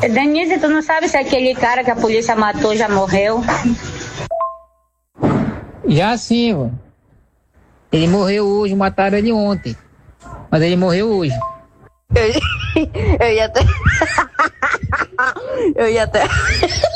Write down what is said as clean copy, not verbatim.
Denise, tu não sabe se aquele cara que a polícia matou já morreu? Já sim, vô. Ele morreu hoje, mataram ele ontem. Mas ele morreu hoje. Eu ia até. Eu ia até.